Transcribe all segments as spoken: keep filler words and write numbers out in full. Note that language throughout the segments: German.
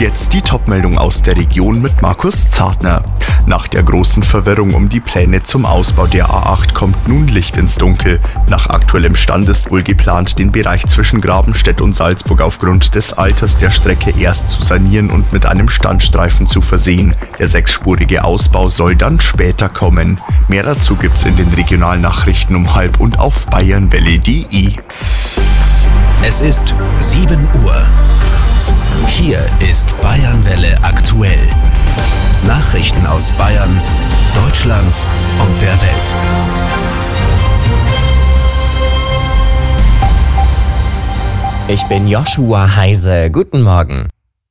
jetzt die Topmeldung aus der Region mit Markus Zartner. Nach der großen Verwirrung um die Pläne zum Ausbau der A acht kommt nun Licht ins Dunkel. Nach aktuellem Stand ist wohl geplant, den Bereich zwischen Grabenstedt und Salzburg aufgrund des Alters der Strecke erst zu sanieren und mit einem Standstreifen zu versehen. Der sechsspurige Ausbau soll dann später kommen. Mehr dazu gibt's in den Regionalnachrichten um halb und auf bayernwelle punkt de. Es ist sieben Uhr. Hier ist Bayernwelle aktuell. Nachrichten aus Bayern, Deutschland und der Welt. Ich bin Joshua Heise. Guten Morgen.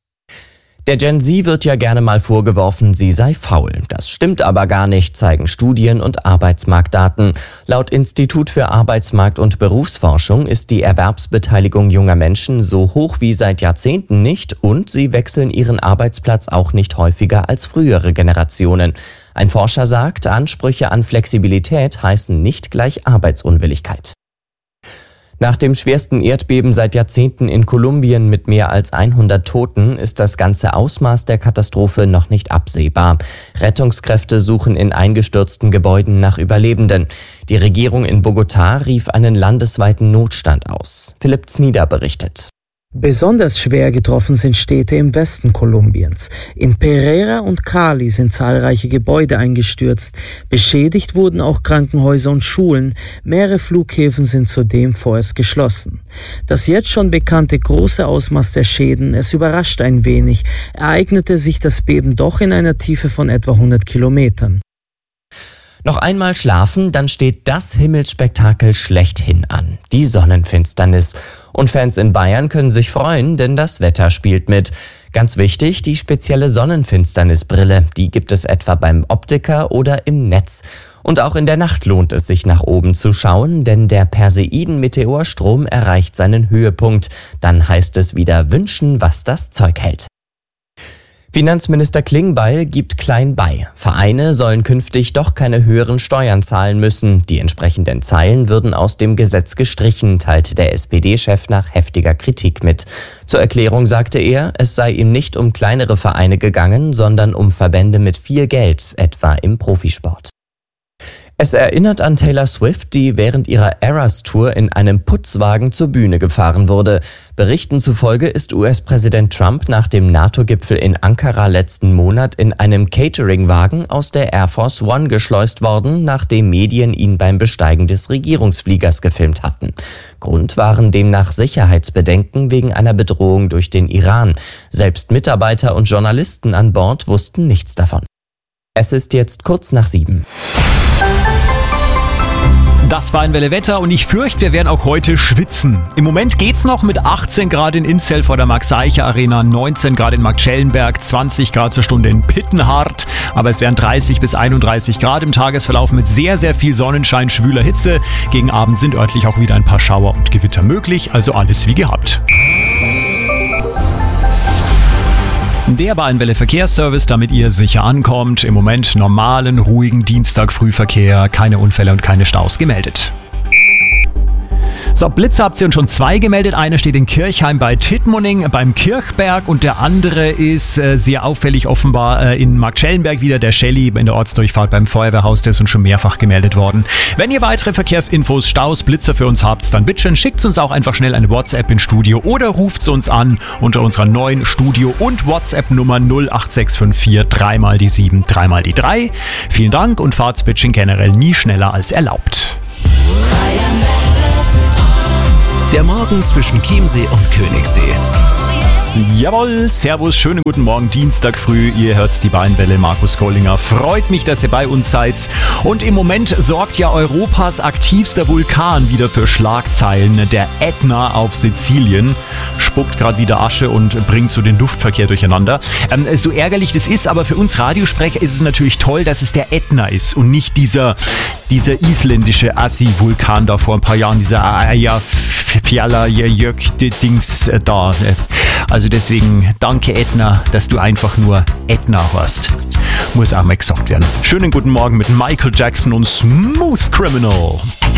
Der Gen Z wird ja gerne mal vorgeworfen, sie sei faul. Das stimmt aber gar nicht, zeigen Studien und Arbeitsmarktdaten. Laut Institut für Arbeitsmarkt- und Berufsforschung ist die Erwerbsbeteiligung junger Menschen so hoch wie seit Jahrzehnten nicht und sie wechseln ihren Arbeitsplatz auch nicht häufiger als frühere Generationen. Ein Forscher sagt, Ansprüche an Flexibilität heißen nicht gleich Arbeitsunwilligkeit. Nach dem schwersten Erdbeben seit Jahrzehnten in Kolumbien mit mehr als hundert Toten ist das ganze Ausmaß der Katastrophe noch nicht absehbar. Rettungskräfte suchen in eingestürzten Gebäuden nach Überlebenden. Die Regierung in Bogotá rief einen landesweiten Notstand aus. Philipp Znieder berichtet. Besonders schwer getroffen sind Städte im Westen Kolumbiens. In Pereira und Cali sind zahlreiche Gebäude eingestürzt. Beschädigt wurden auch Krankenhäuser und Schulen. Mehrere Flughäfen sind zudem vorerst geschlossen. Das jetzt schon bekannte große Ausmaß der Schäden, es überrascht ein wenig, ereignete sich das Beben doch in einer Tiefe von etwa hundert Kilometern. Noch einmal schlafen, dann steht das Himmelsspektakel schlechthin an, die Sonnenfinsternis. Und Fans in Bayern können sich freuen, denn das Wetter spielt mit. Ganz wichtig, die spezielle Sonnenfinsternisbrille, die gibt es etwa beim Optiker oder im Netz. Und auch in der Nacht lohnt es sich nach oben zu schauen, denn der Perseiden-Meteorstrom erreicht seinen Höhepunkt. Dann heißt es wieder wünschen, was das Zeug hält. Finanzminister Klingbeil gibt klein bei. Vereine sollen künftig doch keine höheren Steuern zahlen müssen. Die entsprechenden Zeilen würden aus dem Gesetz gestrichen, teilte der S P D-Chef nach heftiger Kritik mit. Zur Erklärung sagte er, es sei ihm nicht um kleinere Vereine gegangen, sondern um Verbände mit viel Geld, etwa im Profisport. Es erinnert an Taylor Swift, die während ihrer Eras-Tour in einem Putzwagen zur Bühne gefahren wurde. Berichten zufolge ist U S-Präsident Trump nach dem NATO-Gipfel in Ankara letzten Monat in einem Catering-Wagen aus der Air Force One geschleust worden, nachdem Medien ihn beim Besteigen des Regierungsfliegers gefilmt hatten. Grund waren demnach Sicherheitsbedenken wegen einer Bedrohung durch den Iran. Selbst Mitarbeiter und Journalisten an Bord wussten nichts davon. Es ist jetzt kurz nach sieben. Das Bayernwelle Wetter und ich fürchte, wir werden auch heute schwitzen. Im Moment geht's noch mit achtzehn Grad in Inzell vor der Max-Eicher-Arena, neunzehn Grad in Marktschellenberg, zwanzig Grad zur Stunde in Pittenhardt. Aber es wären dreißig bis einunddreißig Grad im Tagesverlauf mit sehr, sehr viel Sonnenschein, schwüler Hitze. Gegen Abend sind örtlich auch wieder ein paar Schauer und Gewitter möglich, also alles wie gehabt. Der Bayernwelle Verkehrsservice, damit ihr sicher ankommt. Im Moment normalen, ruhigen Dienstag-Frühverkehr, keine Unfälle und keine Staus gemeldet. So, Blitze habt ihr uns schon zwei gemeldet. Einer steht in Kirchheim bei Tittmoning beim Kirchberg und der andere ist äh, sehr auffällig offenbar äh, in Marktschellenberg wieder, der Shelly in der Ortsdurchfahrt beim Feuerwehrhaus, der ist uns schon mehrfach gemeldet worden. Wenn ihr weitere Verkehrsinfos, Staus, Blitzer für uns habt, dann bitte schickt uns auch einfach schnell eine WhatsApp ins Studio oder ruft uns an unter unserer neuen Studio- und WhatsApp-Nummer null acht sechs fünf vier drei mal die sieben, drei mal die drei. Vielen Dank und Fahrtspitching generell nie schneller als erlaubt. Der Morgen zwischen Chiemsee und Königssee. Jawohl, servus, schönen guten Morgen, Dienstag früh, ihr hört die Bayernwelle, Markus Gollinger. Freut mich, dass ihr bei uns seid. Und im Moment sorgt ja Europas aktivster Vulkan wieder für Schlagzeilen. Der Ätna auf Sizilien spuckt gerade wieder Asche und bringt so den Luftverkehr durcheinander. Ähm, so ärgerlich das ist, aber für uns Radiosprecher ist es natürlich toll, dass es der Ätna ist und nicht dieser, dieser isländische Assi-Vulkan da vor ein paar Jahren, dieser Eyjafjallajökull-Dings da. Also deswegen danke Ätna, dass du einfach nur Ätna hast. Muss auch mal gesagt werden. Schönen guten Morgen mit Michael Jackson und Smooth Criminal.